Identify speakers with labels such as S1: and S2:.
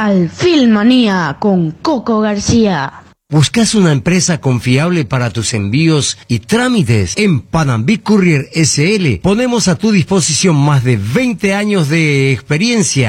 S1: al Filmanía con Coco García.
S2: ¿Buscas una empresa confiable para tus envíos y trámites? En Panambic Courier SL ponemos a tu disposición más de 20 años de experiencia